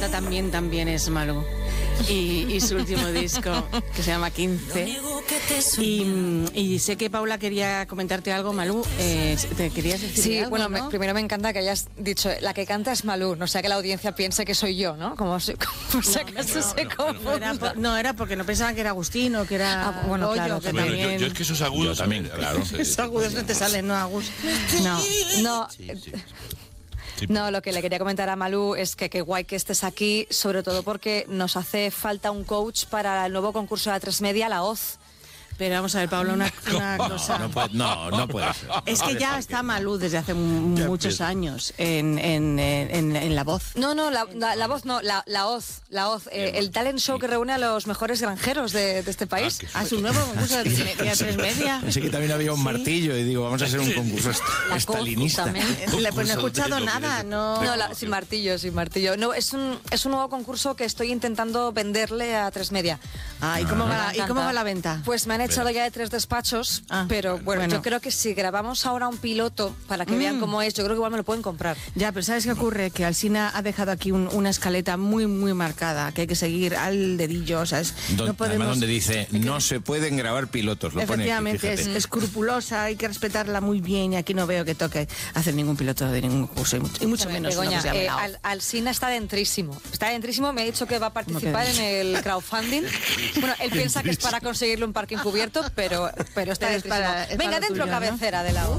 canta también es Malú. Y su último disco, que se llama 15. Y sé que Paula quería comentarte algo, Malú. ¿Te querías decir Sí, algo, bueno, ¿no? primero me encanta que hayas dicho, la que canta es Malú, no sea que la audiencia piense que soy yo, ¿no? Como si acaso se confunda. No, era porque no pensaban que era Agustín o que era bueno, Goyo, claro, que bueno, también... Yo es que esos agudos también, claro. Esos agudos no te salen, ¿no, Agus? No. No, lo que le quería comentar a Malú es que qué guay que estés aquí, sobre todo porque nos hace falta un coach para el nuevo concurso de A3 Media, La Hoz. Pero vamos a ver, Paula, una cosa. No puede ser. Es que ya está Malú desde hace muchos años en La Voz. No, la voz no, la Hoz, el talent show que reúne a los mejores granjeros de este país. A su nuevo concurso de A3 Media. Pensé que también había un martillo y digo, vamos a hacer un concurso estalinista. Pues no he escuchado nada, no. Sin martillo. No, es un nuevo concurso que estoy intentando venderle a A3 Media. ¿Y cómo va la venta? Pues me han echado ya de 3 despachos, pero bueno, yo creo que si grabamos ahora un piloto para que vean cómo es, yo creo que igual me lo pueden comprar. Ya, pero ¿sabes qué ocurre? Que Alsina ha dejado aquí una escaleta muy, muy marcada, que hay que seguir al dedillo, ¿sabes? No podemos... Además, donde dice, no se pueden grabar pilotos, lo pone aquí, efectivamente, es escrupulosa, hay que respetarla muy bien, y aquí no veo que toque hacer ningún piloto de ningún curso, y mucho menos Begoña, uno que se llame La Hoz. Alsina está dentrísimo, me ha dicho que va a participar en el crowdfunding. Bueno, él piensa que es para conseguirle un parking cubierto, pero está dentrísimo. Venga, dentro, tuyo, cabecera, ¿no? De La Hoz.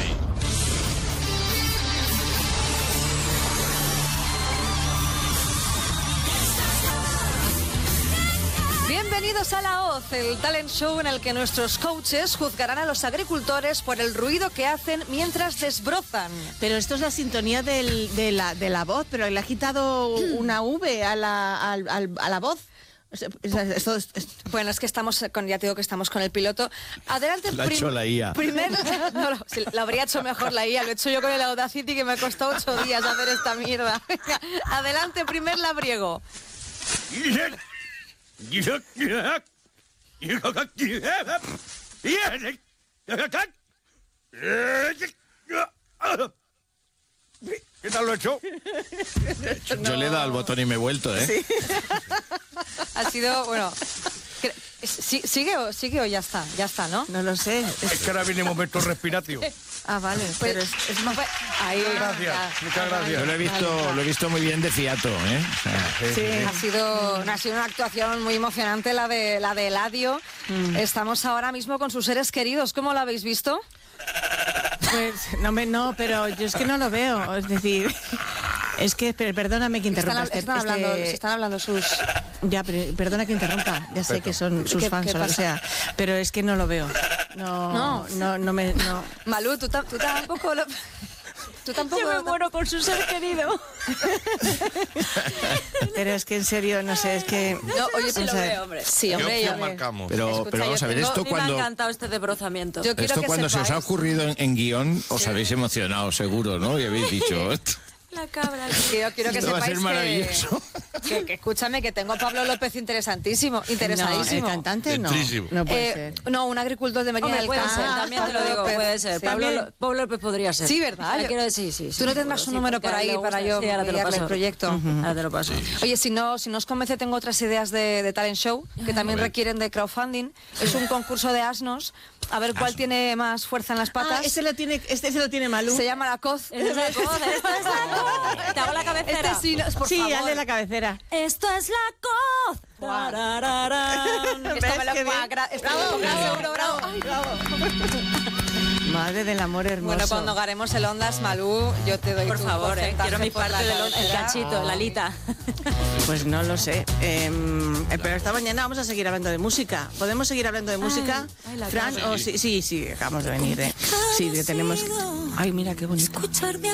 Bienvenidos a La Hoz, el talent show en el que nuestros coaches juzgarán a los agricultores por el ruido que hacen mientras desbrozan. Pero esto es la sintonía de la voz, pero le ha quitado una V a la voz. Bueno, es que ya te digo que estamos con el piloto. Adelante. Lo ha hecho la IA. Lo habría hecho mejor la IA. Lo he hecho yo con el Audacity, que me costó 8 días hacer esta mierda. Venga, adelante, primer labriego. ¿Qué tal lo he hecho? Yo le he dado al botón y me he vuelto, ¿eh? Sí. Ha sido, bueno... ¿Sigue o ya está, ¿no? No lo sé. Es que ahora viene momento respiratorio. Vale, pero es más... Ahí, Muchas gracias. Yo lo he visto muy bien de fiato, ¿eh? Sí. Ha sido una actuación muy emocionante la de Eladio. Estamos ahora mismo con sus seres queridos. ¿Cómo lo habéis visto? Pues no, pero yo es que no lo veo. Es decir, es que perdóname que interrumpa. Se están hablando sus... Ya, pero perdona que interrumpa. Ya sé que son sus fans o lo que sea, pero es que no lo veo. No. Malú, tú tampoco lo... Tú tampoco. Yo me muero por su ser querido. Pero es que en serio, no sé, es que... No, oye, si lo veo, hombre. Sí, hombre. ¿Qué marcamos? Pero vamos a ver, esto Me ha cuando... encantado este desbrozamiento. Esto cuando se os ha ocurrido en guión, os habéis emocionado, seguro, ¿no? Y habéis dicho... La cabra. Yo quiero que Esto va a sepáis ser maravilloso. que escúchame, que tengo a Pablo López interesadísimo. No, el cantante no. No puede ser. No, un agricultor de Medina del Puede Campo. ser, también te lo digo, puede ser. Sí. Pablo López podría ser. Sí, ¿verdad? Quiero decir, sí. Tú no tendrás un número por ahí para yo enviarle el proyecto. Ahora te lo paso. Oye, si no os convence, tengo otras ideas de talent show que también requieren de crowdfunding. Es un concurso de asnos. A ver cuál tiene más fuerza en las patas. Este lo tiene Malú. Se llama La Coz. Esta es la coz. Te hago la cabecera. Sí, por favor. hazle la cabecera. Esto es la coz. Esto me lo bravo. Ay, bravo. Madre del amor hermoso. Bueno, cuando ganemos el Ondas, Malú, yo te doy Por tu favor, porcentaje quiero mi por parte la del cabecera. cachito, la alita. Pues no lo sé. Pero esta mañana vamos a seguir hablando de música. ¿Podemos seguir hablando de música? la Fran, sí, acabamos de venir. Sí, que tenemos... Ay, mira qué bonito.